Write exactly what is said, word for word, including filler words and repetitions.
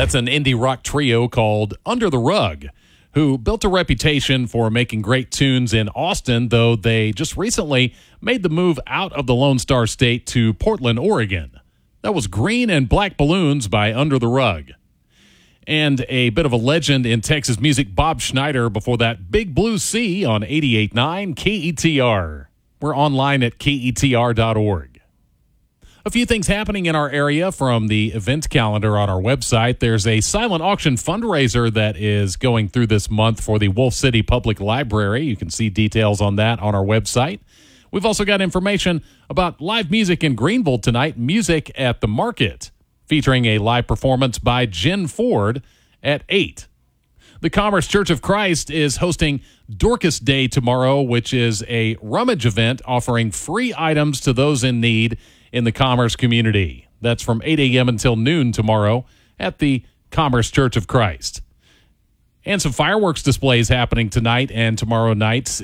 That's an indie rock trio called Under the Rug, who built a reputation for making great tunes in Austin, though they just recently made the move out of the Lone Star State to Portland, Oregon. That was Green and Black Balloons by Under the Rug. And a bit of a legend in Texas music, Bob Schneider, before that, Big Blue Sea on eighty-eight point nine K E T R. We're online at K E T R dot org. A few things happening in our area from the event calendar on our website. There's a silent auction fundraiser that is going through this month for the Wolf City Public Library. You can see details on that on our website. We've also got information about live music in Greenville tonight, Music at the Market, featuring a live performance by Jen Ford at eight. The Commerce Church of Christ is hosting Dorcas Day tomorrow, which is a rummage event offering free items to those in need in the Commerce community. That's from eight a.m. until noon tomorrow at the Commerce Church of Christ. And some fireworks displays happening tonight and tomorrow nights